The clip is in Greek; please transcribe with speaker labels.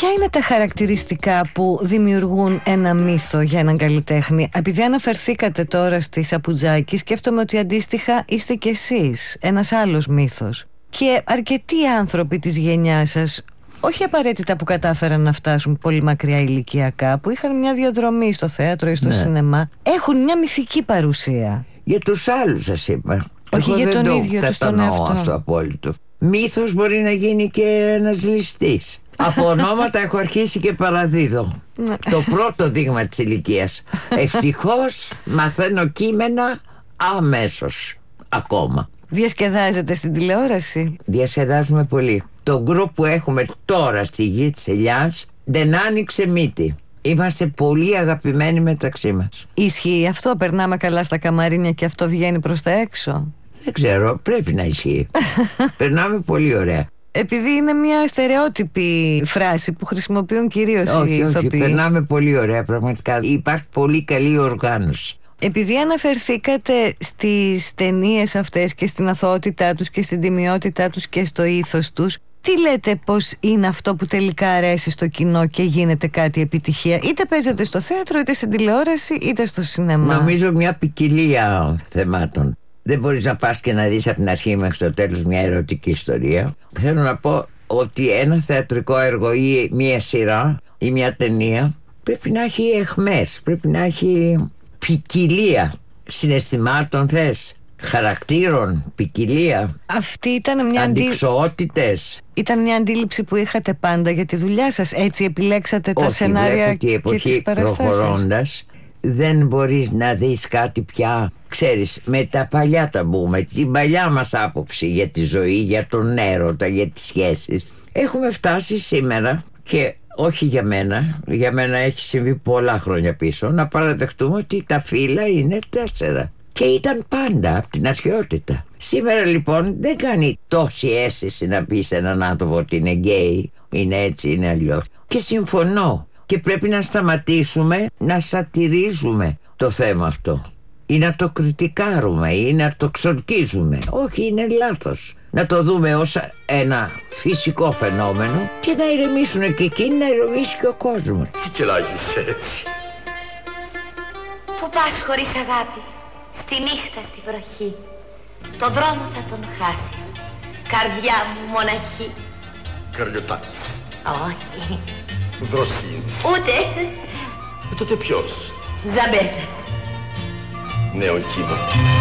Speaker 1: Ποια είναι τα χαρακτηριστικά που δημιουργούν ένα μύθο για έναν καλλιτέχνη? Επειδή αναφερθήκατε τώρα στη Σαπουτζάκη, σκέφτομαι ότι αντίστοιχα είστε κι εσείς ένας άλλος μύθος. Και αρκετοί άνθρωποι της γενιάς σας, όχι απαραίτητα που κατάφεραν να φτάσουν πολύ μακριά ηλικιακά, που είχαν μια διαδρομή στο θέατρο ή στο σινεμά, έχουν μια μυθική παρουσία.
Speaker 2: Για τους άλλους σας είπα.
Speaker 1: Όχι
Speaker 2: εγώ
Speaker 1: για
Speaker 2: δεν
Speaker 1: τον ίδιο του τον εαυτό.
Speaker 2: Αυτό απόλυτο. Μύθος μπορεί να γίνει και ένας ληστής. Από ονόματα έχω αρχίσει και παραδίδω. Το πρώτο δείγμα της ηλικίας. Ευτυχώς μαθαίνω κείμενα αμέσως ακόμα.
Speaker 1: Διασκεδάζετε στην τηλεόραση?
Speaker 2: Διασκεδάζουμε πολύ. Το γκρουπ που έχουμε τώρα στη Γη της Ελιάς δεν άνοιξε μύτη. Είμαστε πολύ αγαπημένοι μεταξύ μας.
Speaker 1: Ισχύει αυτό? Περνάμε καλά στα καμαρίνια και αυτό βγαίνει προς τα έξω?
Speaker 2: Δεν ξέρω, πρέπει να ισχύει. Περνάμε πολύ ωραία.
Speaker 1: Επειδή είναι μια στερεότυπη φράση που χρησιμοποιούν κυρίως οι ηθοποιοί.
Speaker 2: Όχι, περνάμε πολύ ωραία πραγματικά. Υπάρχει πολύ καλή οργάνωση.
Speaker 1: Επειδή αναφερθήκατε στις ταινίες αυτές και στην αθωότητά τους και στην τιμιότητά τους και στο ήθος τους, τι λέτε πως είναι αυτό που τελικά αρέσει στο κοινό και γίνεται κάτι επιτυχία? Είτε παίζετε στο θέατρο, είτε στην τηλεόραση, είτε στο σινεμά.
Speaker 2: Νομίζω μια ποικιλία θεμάτων. Δεν μπορείς να πας και να δεις από την αρχή μέχρι το τέλος μια ερωτική ιστορία. Θέλω να πω ότι ένα θεατρικό έργο ή μια σειρά ή μια ταινία πρέπει να έχει αιχμές, πρέπει να έχει ποικιλία συναισθημάτων, χαρακτήρων, ποικιλία.
Speaker 1: Αυτή ήταν μια
Speaker 2: αντικσοότητες.
Speaker 1: Ήταν μια αντίληψη που είχατε πάντα για τη δουλειά σας? Έτσι επιλέξατε τα σενάρια και τις παραστάσεις?
Speaker 2: Προχωρώντας, δεν μπορείς να δεις κάτι πια, ξέρεις, με τα παλιά ταμπού, με την παλιά μας άποψη για τη ζωή, για τον έρωτα, για τις σχέσεις. Έχουμε φτάσει σήμερα, και όχι για μένα έχει συμβεί πολλά χρόνια πίσω, να παραδεχτούμε ότι τα φύλλα είναι 4. Και ήταν πάντα από την αρχαιότητα. Σήμερα λοιπόν δεν κάνει τόση αίσθηση να πει σε έναν άνθρωπο ότι είναι γκέι, είναι έτσι, είναι αλλιώς. Και συμφωνώ. Και πρέπει να σταματήσουμε να σατυρίζουμε το θέμα αυτό, ή να το κριτικάρουμε, ή να το ξορκίζουμε. Όχι, είναι λάθος. Να το δούμε ως ένα φυσικό φαινόμενο και να ηρεμήσουν και εκείνοι, να ηρεμήσει και ο κόσμος.
Speaker 3: Τι κελάγεις έτσι?
Speaker 4: Πού πας χωρίς αγάπη? Στη νύχτα, στη βροχή. Το δρόμο θα τον χάσεις. Καρδιά μου μοναχή.
Speaker 3: Καριωτάκης.
Speaker 4: Όχι.
Speaker 3: Δροσίνης.
Speaker 4: Ούτε.
Speaker 3: Τότε ποιος?
Speaker 4: Ζαμπέτας.
Speaker 3: Νέο κύμα.